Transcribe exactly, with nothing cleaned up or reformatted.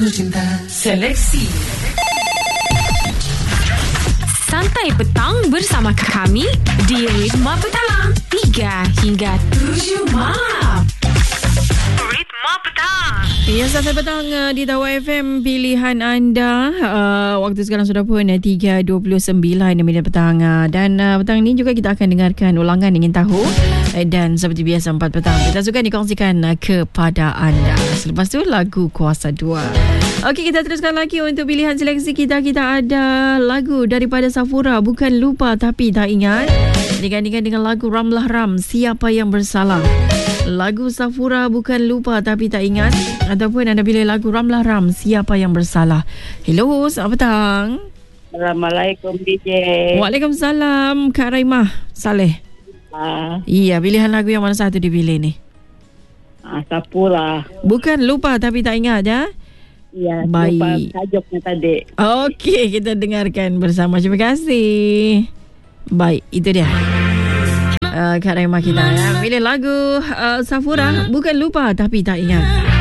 cinta. Seleksi Santai Petang bersama kami di Ritma Petang tiga hingga tujuh malam. Ritma Petang. Ya, Santai Petang uh, di Tawa F M, pilihan anda. Uh, waktu sekarang sudah pun uh, tiga dua puluh sembilan minit petang. Uh, dan uh, petang ini juga kita akan dengarkan ulangan Ingin Tahu. Uh, dan seperti biasa empat petang kita suka dikongsikan uh, kepada anda. Selepas tu lagu Kuasa dua. Okey, kita teruskan lagi untuk pilihan seleksi kita. Kita ada lagu daripada Safura, Bukan Lupa Tapi Tak Ingat, digandingkan dengan lagu Ramlah Ram, Siapa Yang Bersalah. Lagu Safura, Bukan Lupa Tapi Tak Ingat, ataupun anda pilih lagu Ramlah Ram, Siapa Yang Bersalah. Hello, selamat petang. Assalamualaikum D J. Waalaikumsalam, Kak Raimah Saleh. Ah, Iya, pilihan lagu yang mana satu dipilih ni? ah Safura. Bukan Lupa Tapi Tak Ingat, ya? Ya, Baik. lupa tajuknya tadi. Okey, kita dengarkan bersama. Terima kasih. Baik, itu dia. Uh, Kak Raimah kita ya. Pilih lagu uh, Safura, Bukan Lupa Tapi Tak Ingat.